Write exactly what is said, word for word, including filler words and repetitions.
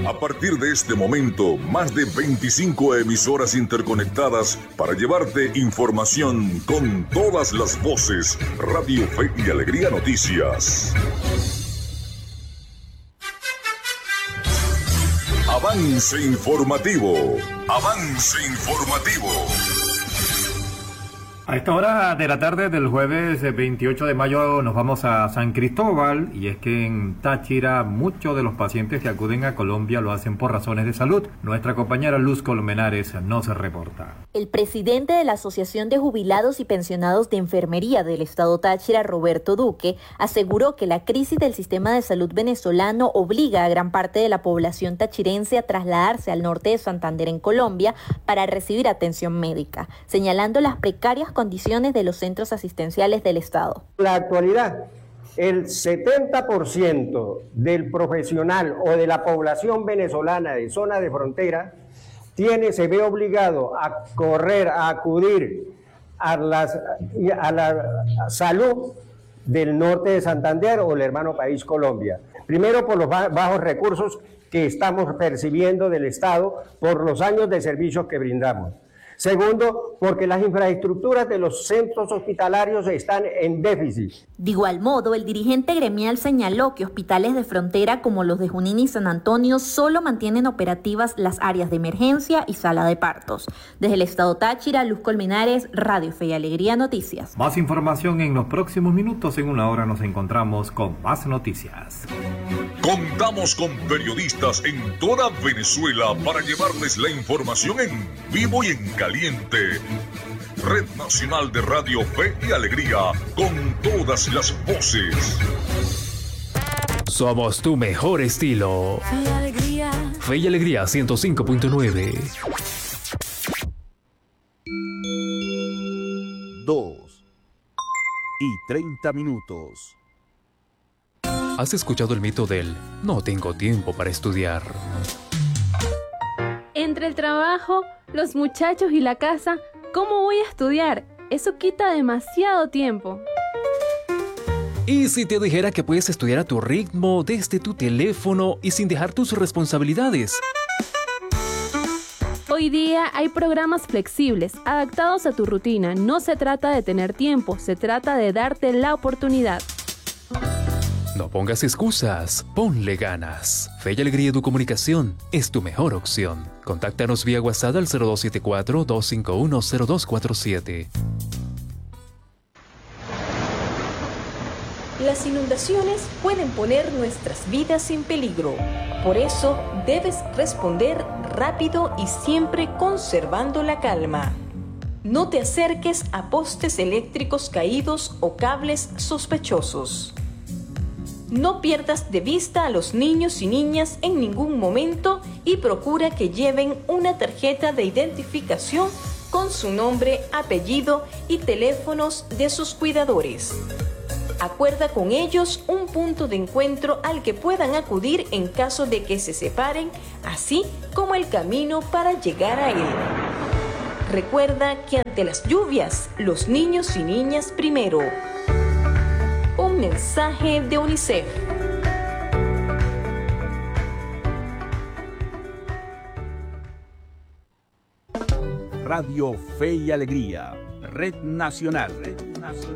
A partir de este momento, más de veinticinco emisoras interconectadas para llevarte información con todas las voces. Radio Fe y Alegría Noticias. Avance informativo. Avance informativo. A esta hora de la tarde del jueves veintiocho de mayo nos vamos a San Cristóbal, y es que en Táchira muchos de los pacientes que acuden a Colombia lo hacen por razones de salud. Nuestra compañera Luz Colmenares nos reporta. El presidente de la Asociación de Jubilados y Pensionados de Enfermería del Estado Táchira, Roberto Duque, aseguró que la crisis del sistema de salud venezolano obliga a gran parte de la población tachirense a trasladarse al norte de Santander en Colombia para recibir atención médica, señalando las precarias condiciones de los centros asistenciales del Estado. En la actualidad, el setenta por ciento del profesional o de la población venezolana de zona de frontera tiene, se ve obligado a correr, a acudir a, las, a la salud del norte de Santander o el hermano país Colombia. Primero, por los bajos recursos que estamos percibiendo del Estado por los años de servicios que brindamos. Segundo, porque las infraestructuras de los centros hospitalarios están en déficit. De igual modo, el dirigente gremial señaló que hospitales de frontera como los de Junín y San Antonio solo mantienen operativas las áreas de emergencia y sala de partos. Desde el Estado Táchira, Luz Colmenares, Radio Fe y Alegría Noticias. Más información en los próximos minutos. En una hora nos encontramos con más noticias. Contamos con periodistas en toda Venezuela para llevarles la información en vivo y en caliente. Red Nacional de Radio Fe y Alegría, con todas las voces. Somos tu mejor estilo. Fe y Alegría. Fe y Alegría ciento cinco punto nueve. Dos y treinta minutos. ¿Has escuchado el mito del no tengo tiempo para estudiar? Entre el trabajo, los muchachos y la casa, ¿cómo voy a estudiar? Eso quita demasiado tiempo. ¿Y si te dijera que puedes estudiar a tu ritmo, desde tu teléfono y sin dejar tus responsabilidades? Hoy día hay programas flexibles, adaptados a tu rutina. No se trata de tener tiempo, se trata de darte la oportunidad. No pongas excusas, ponle ganas. Fe y Alegría Educomunicación es tu mejor opción. Contáctanos vía WhatsApp al cero dos siete cuatro, dos cinco uno, cero dos cuatro siete. Las inundaciones pueden poner nuestras vidas en peligro. Por eso debes responder rápido y siempre conservando la calma. No te acerques a postes eléctricos caídos o cables sospechosos. No pierdas de vista a los niños y niñas en ningún momento y procura que lleven una tarjeta de identificación con su nombre, apellido y teléfonos de sus cuidadores. Acuerda con ellos un punto de encuentro al que puedan acudir en caso de que se separen, así como el camino para llegar a él. Recuerda que ante las lluvias, los niños y niñas primero. Un mensaje de UNICEF. Radio Fe y Alegría, Red Nacional. Red Nacional.